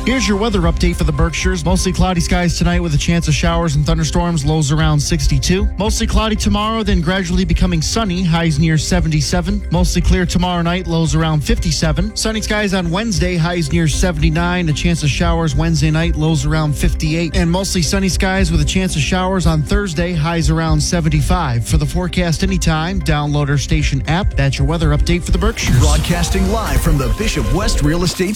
Here's your weather update for the Berkshires. Mostly cloudy skies tonight with a chance of showers and thunderstorms, lows around 62. Mostly cloudy tomorrow, then gradually becoming sunny, highs near 77. Mostly clear tomorrow night, lows around 57. Sunny skies on Wednesday, highs near 79. A chance of showers Wednesday night, lows around 58. And mostly sunny skies with a chance of showers on Thursday, highs around 75. For the forecast anytime, download our station app. That's your weather update for the Berkshires. Broadcasting live from the Bishop West Real Estate